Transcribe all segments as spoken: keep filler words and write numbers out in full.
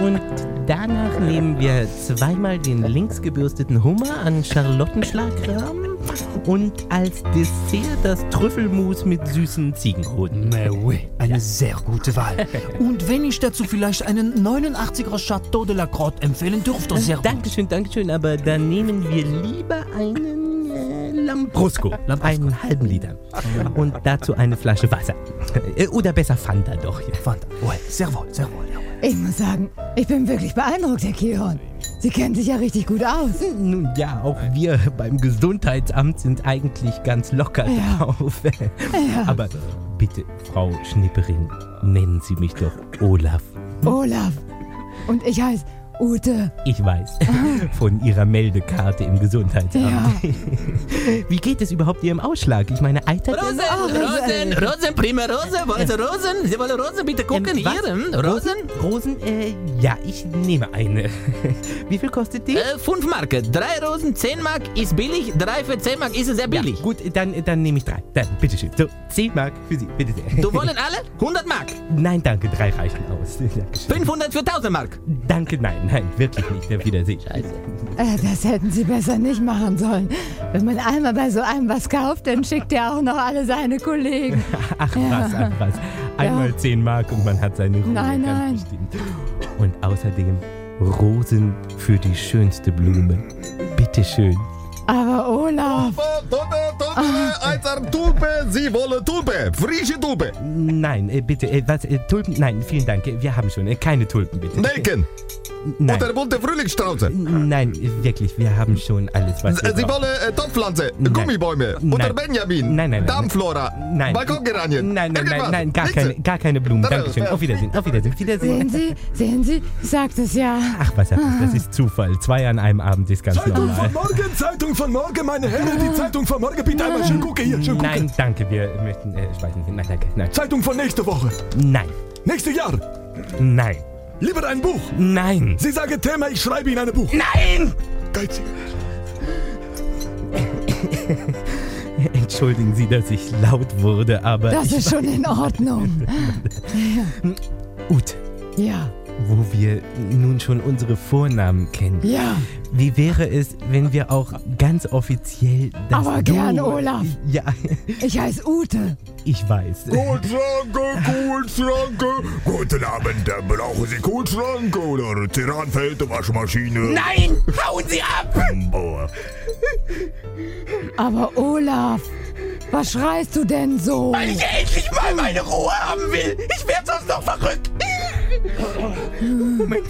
Und danach nehmen wir zweimal den links gebürsteten Hummer an Charlottenschlagrahmen und als Dessert das Trüffelmus mit süßen Ziegenhoden. Mais oui, eine ja. sehr gute Wahl. Und wenn ich dazu vielleicht einen neunundachtziger Chateau de la Grotte empfehlen dürfte, sehr gut. Dankeschön, Dankeschön, aber dann nehmen wir lieber einen äh, Lambrusco, Lambrusco, einen halben Liter. Und dazu eine Flasche Wasser. Oder besser Fanta doch. Ja. Fanta, oh, sehr wohl, sehr wohl. Ja. Ich muss sagen, ich bin wirklich beeindruckt, Herr Kihorn. Sie kennen sich ja richtig gut aus. Nun ja, auch wir beim Gesundheitsamt sind eigentlich ganz locker ja. drauf. Ja. Aber bitte, Frau Schnipperin, nennen Sie mich doch Olaf. Olaf. Und ich heiße Ute. Ich weiß, von Ihrer Meldekarte im Gesundheitsamt. Ja. Wie geht es überhaupt Ihrem Ausschlag? Ich meine, eitert Rosen, er? oh, Rosen, Rosen, Rosen, prima Rose. Wollen Sie Rosen? Sie wollen Rosen? Bitte gucken Ähm, was? hier. Hm? Rosen? Rosen, äh, ja, ich nehme eine. Wie viel kostet die? Äh, fünf Mark. Drei Rosen, zehn Mark ist billig. Drei für zehn Mark ist sehr billig. Ja, gut, dann, dann nehme ich drei. Dann, bitteschön. So, zehn Mark für Sie, bitte sehr. Du wollen alle? hundert Mark. Nein, danke, drei reichen aus. Dankeschön. fünfhundert für tausend Mark. Danke, nein, nein, wirklich nicht. Auf Wiedersehen. Scheiße. Äh, das hätten Sie besser nicht machen sollen. Wenn man einmal bei so einem was kauft, dann schickt er auch noch alle seine Kollegen. Ach Ja. was, ach was. Einmal Ja. zehn Mark und man hat seine Ruhe. Nein, ganz nein. bestimmt. Und außerdem Rosen für die schönste Blume. Bitteschön. Aber Olaf, Tulpe, Tulpe, Eizer, Tulpe, Sie wollen Tulpe, frische Tulpe. Nein, äh, bitte, äh, was, äh, Tulpen? Nein, vielen Dank. äh, Wir haben schon, äh, keine Tulpen, bitte. Nelken Nein. oder bunte Frühlingsstrauße. Nein, äh, wirklich, wir haben schon alles, was wir Sie brauchen. wollen äh, Topfpflanze, Nein. Gummibäume oder Nein. Benjamin, Nein, nein, nein. Darmflora, Nein. Balkongeranien. Nein, nein, nein, Irgendwas. nein, gar Nichts. keine, gar keine Blumen. Da- Dankeschön. da- Auf Wiedersehen, auf Wiedersehen, auf Wiedersehen. sehen Sie, sehen Sie, ich sagt es ja. Ach, was, ach, das ist Zufall. Zwei an einem Abend ist ganz Zeitung normal. von morgen, Zeitung von morgen, meine Herren, die Zeitung von morgen, bitte einmal schön gucken hier, schön gucken. Nein, danke, wir möchten äh, speichern. Nein, danke, nein. Zeitung von nächste Woche, Nein, nächstes Jahr, nein, lieber ein Buch. nein. Sie sagen Thema, ich schreibe Ihnen ein Buch. Nein! Geizig. Entschuldigen Sie, dass ich laut wurde, aber Das ich ist schon in Ordnung. Ute, Ja, wo wir nun schon unsere Vornamen kennen. ja. Wie wäre es, wenn wir auch ganz offiziell das Aber Du- gern, Olaf. Ja, Ich heiße Ute. ich weiß. Kühlschranke, Kühlschranke. Guten Abend, da brauchen Sie Kühlschrank oder Ceranfeld, Waschmaschine. Nein! Hauen Sie ab! Oh. Aber Olaf, was schreist du denn so? Weil ich endlich mal meine Ruhe haben will. Ich werde sonst noch verrückt. Moment.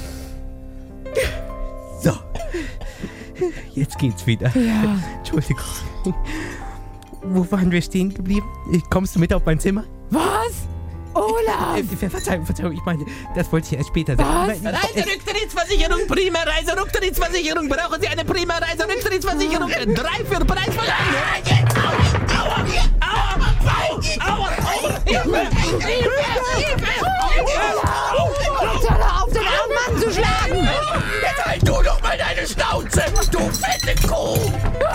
So. Jetzt geht's wieder. Ja. Entschuldigung. Wo waren wir stehen geblieben? Kommst du mit auf mein Zimmer? Was? Olaf! Äh, Verzeihung, Verzeihung, ich meine, das wollte ich erst später sagen. Was? Aber- Reiserücktrittsversicherung, prima Reiserücktrittsversicherung. Brauchen Sie eine prima Reiserücktrittsversicherung? Drei für Preis von einem. Aua, aua, aua, aua, aua. Hilfe, Hilfe, Hilfe. Hör doch auf, den armen Mann zu schlagen! Jetzt halt du doch mal deine Schnauze, du fette Kuh.